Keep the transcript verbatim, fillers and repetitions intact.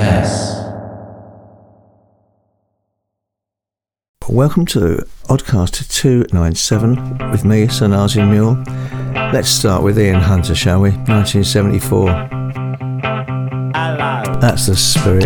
S. Welcome to Oddcaster two ninety-seven with me, Sir Nazi Mule. Let's start with Ian Hunter, shall we? nineteen seventy-four. Hello. That's the spirit.